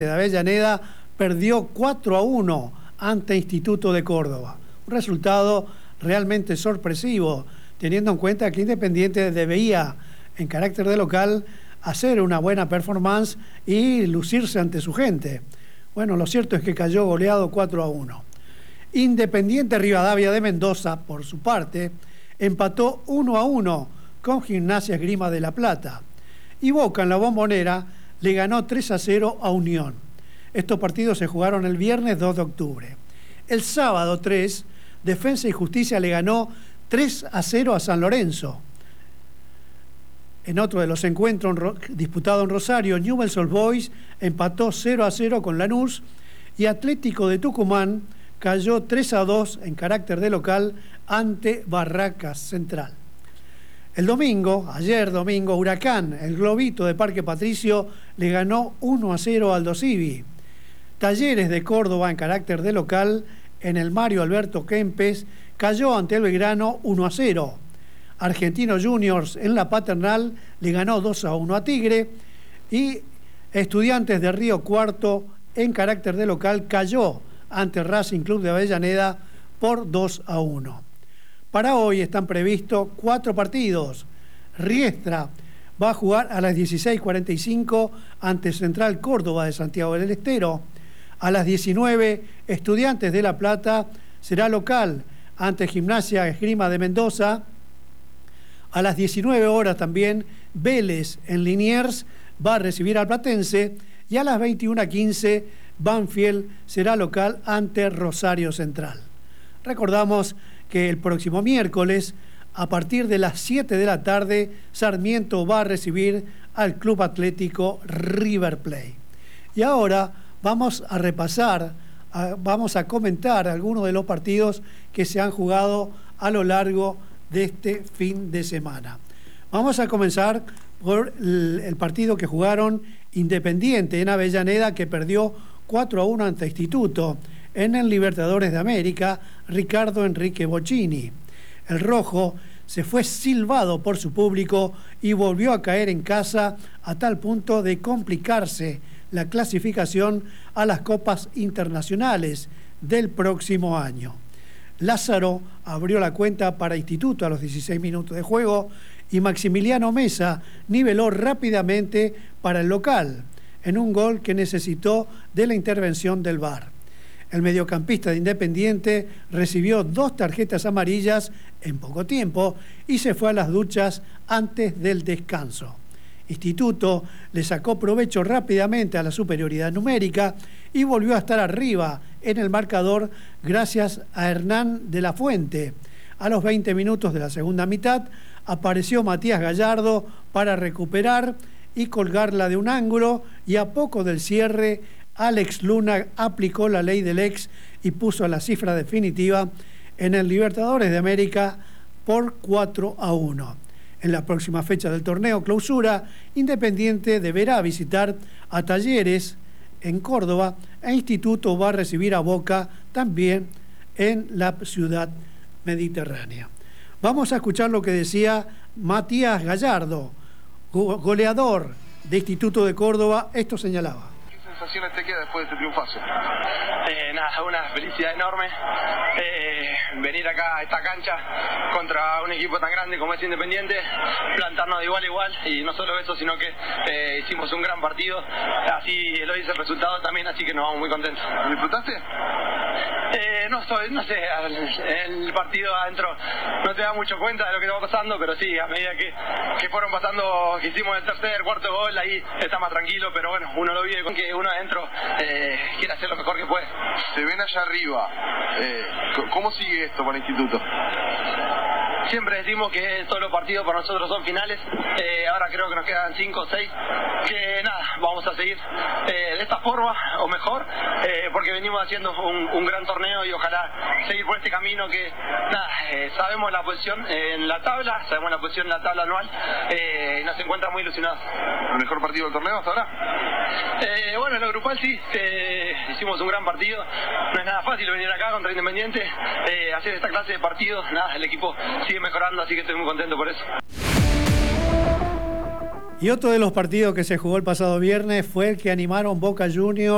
de Avellaneda perdió 4-1 ante Instituto de Córdoba. Un resultado realmente sorpresivo, teniendo en cuenta que Independiente debía, en carácter de local, hacer una buena performance y lucirse ante su gente. Bueno, lo cierto es que cayó goleado 4-1. Independiente Rivadavia de Mendoza, por su parte, empató 1-1 con Gimnasia Esgrima de La Plata. Y Boca, en la Bombonera, le ganó 3-0 a Unión. Estos partidos se jugaron el viernes 2 de octubre. El sábado 3, Defensa y Justicia le ganó 3-0 a San Lorenzo. En otro de los encuentros disputados en Rosario, Newell's Old Boys empató 0-0 con Lanús y Atlético de Tucumán cayó 3-2 en carácter de local ante Barracas Central. El domingo, ayer domingo, Huracán, el Globito de Parque Patricio, le ganó 1-0 al Dosivi. Talleres de Córdoba, en carácter de local, en el Mario Alberto Kempes, cayó ante el Belgrano 1-0. Argentinos Juniors, en la Paternal, le ganó 2-1 a Tigre. Y Estudiantes de Río Cuarto, en carácter de local, cayó ante Racing Club de Avellaneda por 2-1. Para hoy están previstos 4 partidos. Riestra va a jugar a las 16:45 ante Central Córdoba de Santiago del Estero. A las 19, Estudiantes de La Plata será local ante Gimnasia Esgrima de Mendoza. A las 19 horas también, Vélez en Liniers va a recibir al Platense. Y a las 21:15, Banfield será local ante Rosario Central. Recordamos que el próximo miércoles, a partir de las 7 de la tarde, Sarmiento va a recibir al Club Atlético River Plate. Y ahora vamos a repasar, vamos a comentar algunos de los partidos que se han jugado a lo largo de este fin de semana. Vamos a comenzar por el partido que jugaron Independiente en Avellaneda, que perdió 4-1 ante Instituto. En el Libertadores de América, Ricardo Enrique Bocchini. El rojo se fue silbado por su público y volvió a caer en casa a tal punto de complicarse la clasificación a las copas internacionales del próximo año. Lázaro abrió la cuenta para Instituto a los 16 minutos de juego y Maximiliano Mesa niveló rápidamente para el local en un gol que necesitó de la intervención del VAR. El mediocampista de Independiente recibió 2 tarjetas amarillas en poco tiempo y se fue a las duchas antes del descanso. Instituto le sacó provecho rápidamente a la superioridad numérica y volvió a estar arriba en el marcador gracias a Hernán de la Fuente. A los 20 minutos de la segunda mitad apareció Matías Gallardo para recuperar y colgarla de un ángulo, y a poco del cierre Alex Luna aplicó la ley del ex y puso la cifra definitiva en el Libertadores de América por 4-1. En la próxima fecha del torneo clausura, Independiente deberá visitar a Talleres en Córdoba e Instituto va a recibir a Boca también en la ciudad mediterránea. Vamos a escuchar lo que decía Matías Gallardo, goleador de Instituto de Córdoba. Esto señalaba. ¿Qué sensaciones te queda después de este triunfazo? Nada, una felicidad enorme. Venir acá a esta cancha contra un equipo tan grande como es Independiente, plantarnos de igual a igual, y no solo eso, sino que hicimos un gran partido, así lo dice el resultado también, así que nos vamos muy contentos. ¿Disfrutaste? No sé, el partido adentro no te da mucho cuenta de lo que te va pasando, pero sí, a medida que fueron pasando, que hicimos el tercer, cuarto gol, ahí está más tranquilo, pero bueno, uno lo vive con que uno adentro quiere hacer lo mejor que puede. Se ven allá arriba, ¿cómo sigue esto para el Instituto? Siempre decimos que todos los partidos para nosotros son finales. Ahora creo que nos quedan 5 o 6. Que nada, vamos a seguir de esta forma o mejor, porque venimos haciendo un gran torneo y ojalá seguir por este camino que nada, sabemos la posición en la tabla, sabemos la posición en la tabla anual y nos encuentra muy ilusionados. ¿El mejor partido del torneo hasta ahora? Bueno, en lo grupal sí, hicimos un gran partido. No es nada fácil venir acá contra Independiente, hacer esta clase de partidos. Nada, el equipo sigue mejorando, así que estoy muy contento por eso. Y otro de los partidos que se jugó el pasado viernes fue el que animaron Boca Juniors